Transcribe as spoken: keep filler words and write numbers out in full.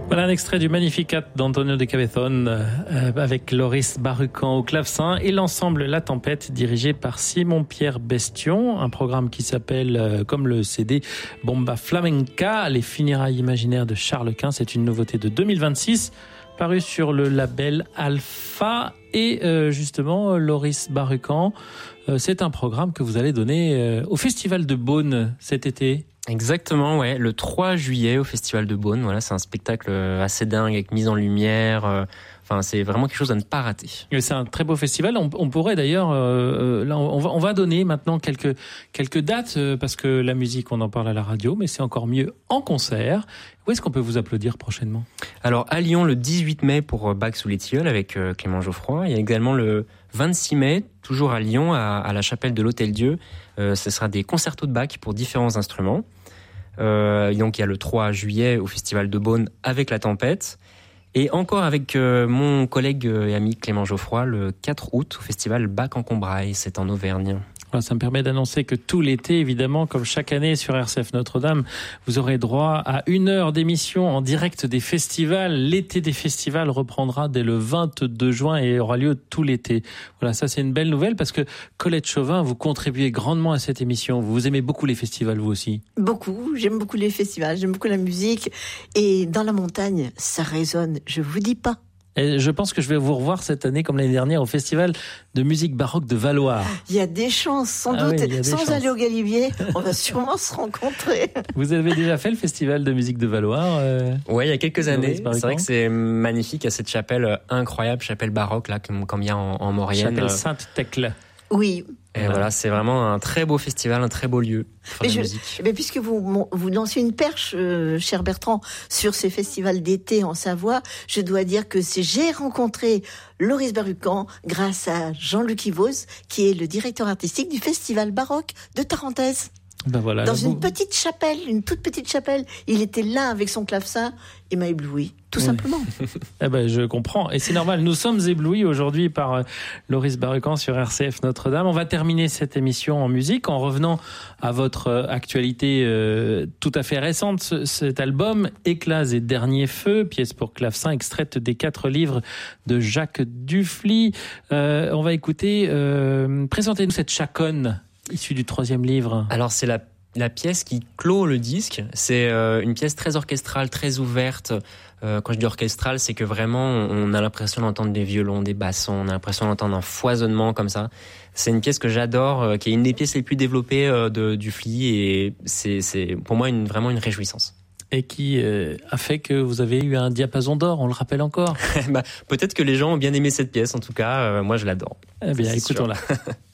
Voilà un extrait du Magnificat d'Antonio de Cabezón euh, avec Loris Barucan au clavecin et l'ensemble La Tempête dirigé par Simon-Pierre Bestion. Un programme qui s'appelle, euh, comme le C D, Bomba Flamenca, les funérailles imaginaires de Charles Quint. C'est une nouveauté de deux mille vingt-six, paru sur le label Alpha. Et euh, justement, Loris Barucan, euh, c'est un programme que vous allez donner euh, au Festival de Beaune cet été. Exactement, ouais, le trois juillet au Festival de Beaune. Voilà, c'est un spectacle assez dingue avec mise en lumière. Euh, enfin, c'est vraiment quelque chose à ne pas rater. Et c'est un très beau festival. On, on pourrait d'ailleurs, euh, là, on va, on va donner maintenant quelques quelques dates euh, parce que la musique, on en parle à la radio, mais c'est encore mieux en concert. Où est-ce qu'on peut vous applaudir prochainement ? Alors à Lyon le dix-huit mai pour Bach sous les tilleuls avec euh, Clément Geoffroy. Il y a également le vingt-six mai, toujours à Lyon, à, à la chapelle de l'Hôtel-Dieu. Euh, ce sera des concertos de Bach pour différents instruments. Euh, donc il y a le trois juillet au Festival de Beaune avec La Tempête. Et encore avec euh, mon collègue et ami Clément Geoffroy le quatre août au Festival Bach en Combrailles, c'est en Auvergne. Voilà, ça me permet d'annoncer que tout l'été, évidemment, comme chaque année sur R C F Notre-Dame, vous aurez droit à une heure d'émission en direct des festivals. L'été des festivals reprendra dès le vingt-deux juin et aura lieu tout l'été. Voilà, ça c'est une belle nouvelle parce que Colette Chauvin, vous contribuez grandement à cette émission. Vous aimez beaucoup les festivals, vous aussi ? Beaucoup, j'aime beaucoup les festivals, j'aime beaucoup la musique. Et dans la montagne, ça résonne, je vous dis pas. Et je pense que je vais vous revoir cette année, comme l'année dernière, au Festival de musique baroque de Valloire. Il y a des chances, sans ah doute. Oui, sans chances. aller au Galibier, on va sûrement se rencontrer. Vous avez déjà fait le Festival de musique de Valloire euh, Ouais, il y a quelques années. C'est vrai que c'est magnifique. Il y a cette chapelle incroyable, chapelle baroque, là, comme, comme il y a en, en Maurienne. Chapelle Sainte-Thècle. Oui. Et voilà. voilà, c'est vraiment un très beau festival, un très beau lieu pour mais la je, musique. Mais puisque vous, vous lancez une perche, euh, cher Bertrand, sur ces festivals d'été en Savoie, je dois dire que c'est, j'ai rencontré Loris Barucan grâce à Jean-Luc Ivos, qui est le directeur artistique du Festival baroque de Tarentaise. Ben voilà, dans là, une vous... petite chapelle, une toute petite chapelle. Il était là avec son clavecin et m'a ébloui, tout oui. simplement. eh ben, je comprends. Et c'est normal. Nous sommes éblouis aujourd'hui par euh, Loris Barucan sur R C F Notre-Dame. On va terminer cette émission en musique en revenant à votre euh, actualité euh, tout à fait récente. Ce, cet album, Éclats et derniers feux, pièce pour clavecin extraite des quatre livres de Jacques Dufly. Euh, on va écouter, euh, présentez-nous cette chaconne issue du troisième livre. Alors c'est la, la pièce qui clôt le disque. C'est euh, une pièce très orchestrale, très ouverte. Euh, quand je dis orchestrale, c'est que vraiment on a l'impression d'entendre des violons, des bassons, on a l'impression d'entendre un foisonnement comme ça. C'est une pièce que j'adore, euh, qui est une des pièces les plus développées euh, de Dufly et c'est, c'est pour moi une, vraiment une réjouissance. Et qui euh, a fait que vous avez eu un diapason d'or, on le rappelle encore. bah, peut-être que les gens ont bien aimé cette pièce, en tout cas, euh, moi je l'adore. Eh bien, écoutons-la.